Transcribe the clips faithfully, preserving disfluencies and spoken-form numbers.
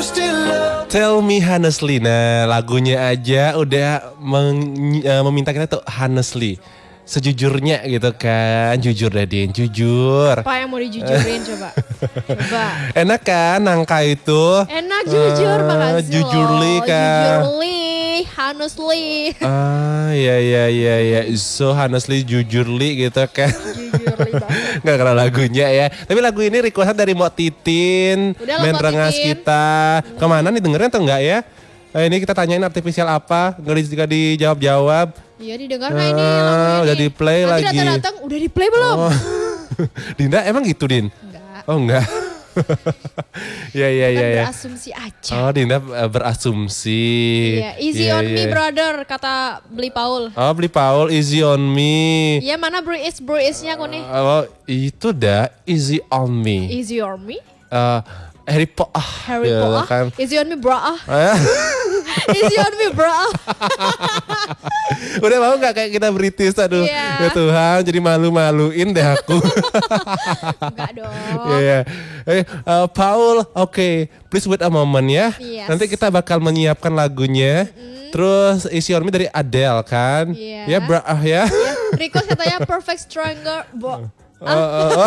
Tell me honestly. Nah lagunya aja udah meng, uh, meminta kita tuh honestly. Sejujurnya gitu kan. Jujur deh Din, jujur. Apa yang mau dijujurin coba? Coba. Enak kan nangka itu? Enak jujur, uh, makasih jujurly loh. kan. Jujurly, honestly. Ah ya ya ya ya. So honestly jujurly gitu kan. Jujurly banget. Gak kenal lagunya ya. Tapi lagu ini requestan dari Mo Titin. Udah Main Mo rengas Titin. kita. Hmm. Kemana nih dengerin atau enggak ya? Eh, ini kita tanyain artifisial apa. Gak di, dijawab-jawab. Iya didengar nah ini lagunya udah nih. di play Nanti lagi. Nanti datang udah di play belum? Oh. Dinda emang gitu Din? Enggak. Oh enggak. Ya ya ya ya. Berasumsi aja. Oh Dinda uh, berasumsi. Iya, easy Ya, on ya. me brother kata beli Paul. Oh beli Paul easy on me. Iya mana bro is bro isnya aku nih. Oh itu dah easy on me. Easy on me. Uh, Harry Potter. Ah, Harry ya, Potter. kan. Easy on me bro. Easy on me bro. Udah mau gak kayak kita British aduh. Yeah. Ya Tuhan jadi malu-maluin deh aku. Enggak dong. Ya ya. Eh uh, Paul, oke, okay. Please wait a moment ya. Yes. Nanti kita bakal menyiapkan lagunya. Mm-hmm. Terus Easy on Me dari Adele kan. Yeah. Ya bro ah ya. Ya, request katanya Perfect Stranger bro. Oh, oh, oh.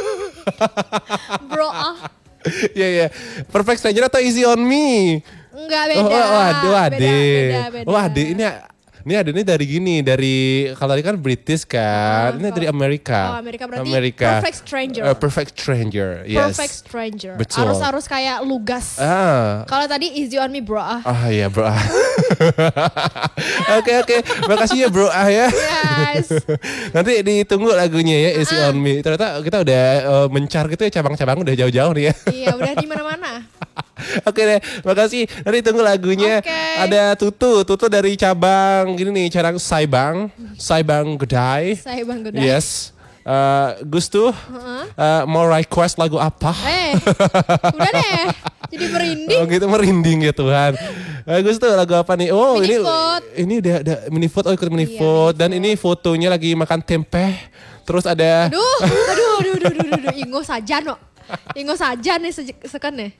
Bro ah. Ya ya. Perfect Stranger atau Easy on Me? Enggak beda. Oh, oh, aduh, beda, ade. beda, beda. Oh, ade ini ini ada ini dari gini, dari kalau tadi kan British kan, Oh, ini dari Amerika. Oh, Amerika berarti Amerika. Perfect Stranger. Uh, perfect Stranger, yes. Perfect Stranger. Betul. Harus harus kayak lugas. Ah. Kalau tadi Easy on Me bro ah. Ah ya bro ah. Oke oke, makasih ya bro ah ya. Yes. Nanti ditunggu lagunya ya Easy on Me. Ternyata kita udah uh, mencar gitu ya cabang-cabang udah jauh-jauh nih ya. Iya udah di mana-mana. Oke deh, makasih. Nanti tunggu lagunya. Oke. Ada Tutu, Tutu dari cabang gini nih, cabang Saibang, Saibang Gedai. Saya Bang Godai. Yes. Uh, Gustu, Uh-huh. uh, mau request lagu apa? Eh, udah deh. Jadi merinding. Oh gitu merinding ya Tuhan. Uh, Gustu lagu apa nih? Oh Mini ini food. ini udah ada mini food. Oh ikut mini Iya, food. mini Dan ini fotonya lagi makan tempe. Terus ada. Aduh, aduh, aduh, aduh, aduh, aduh, ingo saja no. Ingo saja nih sekan nih.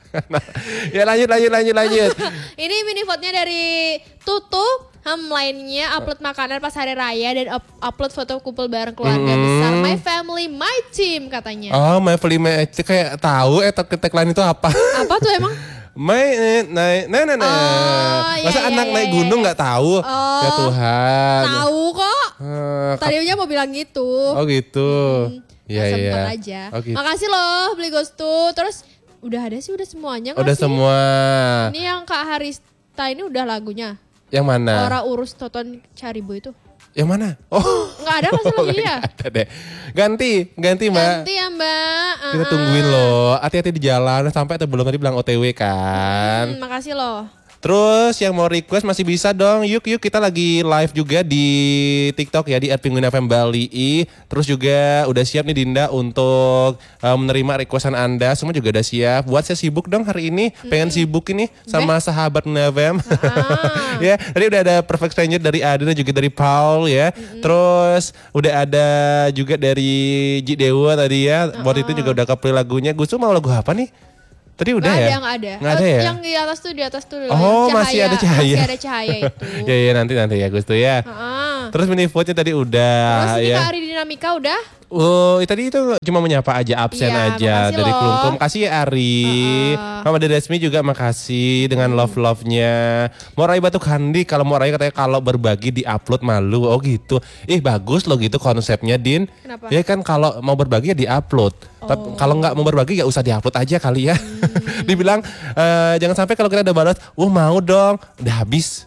Ya lanjut lanjut lanjut lanjut. Ini mini fotonya dari Tutu. Ham lainnya upload makanan pas hari raya dan up- upload foto kumpul bareng keluarga Mm. besar. My family, my team katanya. Oh my family my itu kayak tahu eh tagline itu apa? Apa tuh emang? My eh, naik nah nah nah. Oh, Masa iya, anak iya, naik iya, gunung iya. nggak tahu? Oh, Ya Tuhan. Tahu kok. Eh, Tadinya mau bilang gitu. Oh gitu. Iya Nah, iya. sempet aja. Oh, gitu. Makasih loh beli Ghostu. Terus udah ada sih udah semuanya nggak Udah sih? semua. Ini yang Kak Harista ini udah lagunya. Yang mana? Orang urus Toton Caribo itu. Yang mana? Oh. Nggak ada masih lagi ya? Nggak ada deh. Ganti, ganti Mbak. Ganti ya Mbak. Kita Uh-uh. tungguin loh. Hati-hati di jalan sampai atau belum tadi bilang O T W kan. Hmm, makasih loh. Terus yang mau request masih bisa dong. Yuk yuk kita lagi live juga di TikTok ya di at Penguin F M Bali. Terus juga udah siap nih Dinda untuk uh, menerima requestan Anda. Semua juga udah siap. Buat saya sibuk dong hari ini. Pengen sibuk ini sama sahabat F M. Ah. Ya, tadi udah ada Perfect Stranger dari Adi dan juga dari Paul ya. Terus udah ada juga dari Ji Dewa tadi ya. Buat itu juga udah kepilih lagunya. Gus tuh mau lagu apa nih? Tadi udah Nggak ya? ada, nggak ada. Nggak ada Oh, ya? Yang di atas tuh, di atas tuh. Oh, yang masih ada cahaya. Masih ada cahaya itu. Ya ya nanti nanti ya Gus tuh ya. Ah. Terus mini vote-nya tadi udah Terus ini ya. Kak Ari Dinamika udah. Oh, tadi itu cuma menyapa aja, absen Iya, aja makasih dari loh. Kelungkung. Makasih ya Ari. Uh-uh. Mama Dede Resmi juga makasih dengan love-love-nya. Morai Batu Kandi kalau Morai katanya kalau berbagi di-upload malu. Oh gitu. Ih bagus loh gitu konsepnya Din. Kenapa? Ya kan kalau mau berbagi ya di-upload. Tapi Oh. kalau nggak mau berbagi ya usah di-upload aja kali ya. Hmm. Dibilang eh, jangan sampai kalau kita udah balas, "Wah, mau dong." Udah habis.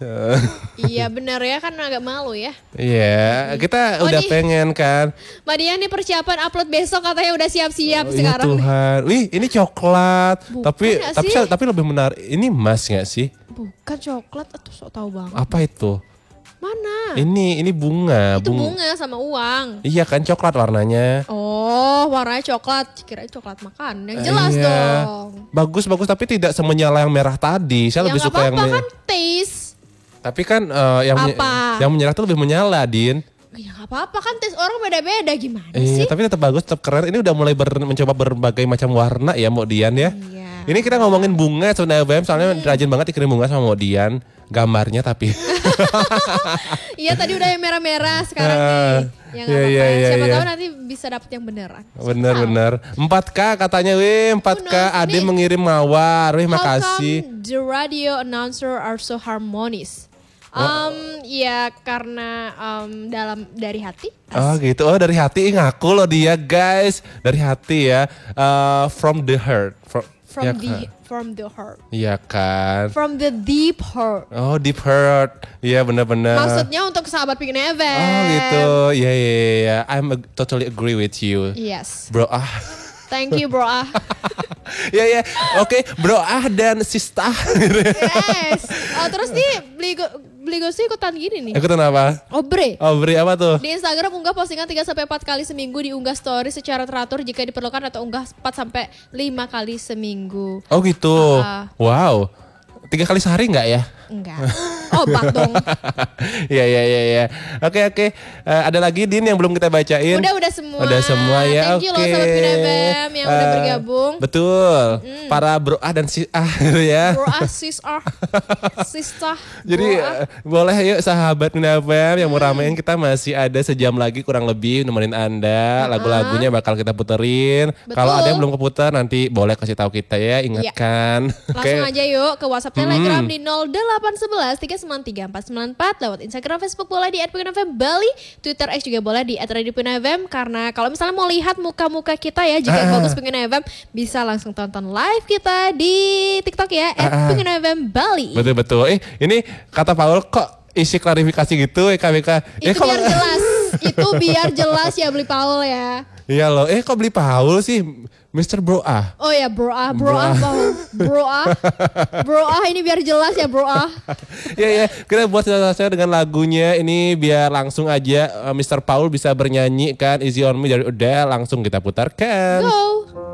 Iya benar ya kan agak malu ya. Iya, kita Oh, udah nih. pengen kan. Mbak Dian nih persiapan upload besok katanya udah siap-siap Oh, ya sekarang. Tuhan. Wih, ini coklat. Bukan tapi nggak tapi sih? tapi lebih menarik. Ini emas nggak sih? Bukan coklat atau sok tahu banget. Apa itu? Mana? Ini ini bunga. Itu bunga sama uang. Iya kan coklat warnanya. Oh, warnanya coklat. Kirain coklat makan. Yang jelas Iya. dong. Bagus bagus tapi tidak semenyala yang merah tadi. Saya Ya lebih nggak suka yang apa-apa me- kan taste. Tapi kan eh, yang menye- Apa? yang menyala tuh lebih menyala, Din. Ya nggak apa-apa kan taste orang beda-beda gimana Iya, sih? tapi tetap bagus, tetap keren. Ini udah mulai ber- mencoba berbagai macam warna ya, Mbak Dian ya. Iya. Ini kita ngomongin bunga Sunda F M soalnya Hmm. rajin banget dikirim bunga sama Dian. Gambarnya tapi. Iya tadi udah yang merah-merah sekarang Ah, nih. Ya nggak iya, apa-apa iya, ya. iya, Siapa iya. tahu nanti bisa dapet yang beneran. Bener-bener. empat K katanya weh, empat K. Who knows? Ade Ini- mengirim mawar. Weh How makasih. come the radio announcer are so harmonious? Oh. Um, ya karena um, dalam dari hati. Oh gitu, oh dari hati ngaku loh dia guys. Dari hati ya, Uh, from the heart. From, From ya the kan? from the heart. Iya kan. From the deep heart. Oh deep heart, iya benar-benar. Maksudnya untuk sahabat Pink N F M. Oh gitu, iya iya iya. I'm ag- totally agree with you, Yes. bro ah. Thank you bro ah. Iya iya, oke bro ah dan sista. Yes. Oh, terus nih Bligo Bligo sih ikutan gini nih. Ikutan apa? Obre. Oh beri apa tuh? Di Instagram unggah postingan tiga sampai empat kali seminggu, diunggah story secara teratur jika diperlukan atau unggah empat sampai lima kali seminggu. Oh gitu, Ah. wow. Tiga kali sehari nggak ya? Enggak. Obat dong. Iya iya iya iya. Oke oke. Eh, ada lagi Din yang belum kita bacain. Udah udah semua. Udah semua ya. Thank you oke. loh Sobat Pink N F M yang udah Eh, bergabung. Betul. Para bro ah dan si ah gitu ya. Bro ah sis ah. Sista. Jadi bro, ah. eh, boleh yuk sahabat Pink N F M yang mau ramein, kita masih ada sejam lagi kurang lebih nemenin Anda. Lagu-lagunya bakal kita puterin. Betul. Kalau ada yang belum keputar nanti boleh kasih tahu kita ya, ingatkan. Langsung aja yuk ke WhatsApp Telegram di nol delapan satu satu tiga sembilan tiga empat sembilan empat, lewat Instagram Facebook boleh di et pink n f m bali, Twitter X juga boleh di et radio pink n f m. Karena kalau misalnya mau lihat muka-muka kita ya, jika Ah. bagus Pink N F M bisa langsung tonton live kita di TikTok ya et Ah. pink n f m bali. Betul betul. Eh ini kata Paul kok isi klarifikasi gitu E K B K. Eh Itu kok biar jelas, itu biar jelas ya beli Paul ya. Iya loh. Eh kok beli Paul sih, mister Bro ah. Oh ya bro ah, bro, Bro ah, ah. Paul. Bro ah, bro ah ini biar jelas ya bro ah. Iya ya, kita buat saya dengan lagunya ini biar langsung aja eh, mister Paul bisa bernyanyi kan Easy on Me dari udah langsung kita putarkan. Go.